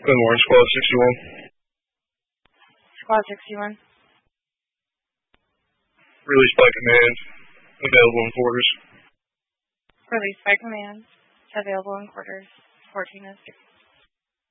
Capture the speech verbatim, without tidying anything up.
Good morning, Squad sixty-one. Squad sixty-one. Release by command. Available in quarters. Release by command. Available in quarters. fourteen oh six.